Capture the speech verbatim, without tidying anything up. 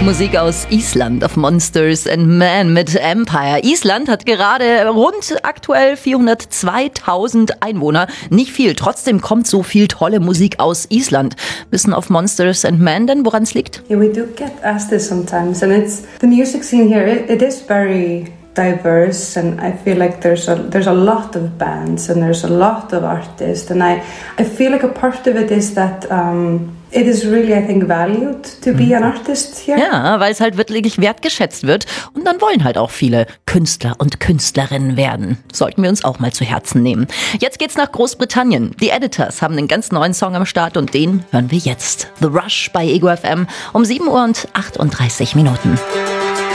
Musik aus Island auf Monsters and Men mit Empire. Island hat gerade rund aktuell vierhundertzweitausend Einwohner. Nicht viel, trotzdem kommt so viel tolle Musik aus Island. Wissen auf Monsters and Men denn, woran es liegt? Yeah, we do get asked this sometimes, and it's the music scene here. It, it is very diverse, and I feel like there's a there's a lot of bands and there's a lot of artists, and I I feel like a part of it is that um, it is really, I think, valued to be an artist here. Ja, weil es halt wirklich wertgeschätzt wird und dann wollen halt auch viele Künstler und Künstlerinnen werden. Sollten wir uns auch mal zu Herzen nehmen. Jetzt geht's nach Großbritannien. Die Editors haben einen ganz neuen Song am Start und den hören wir jetzt. The Rush bei Ego F M um sieben Uhr und achtunddreißig Minuten.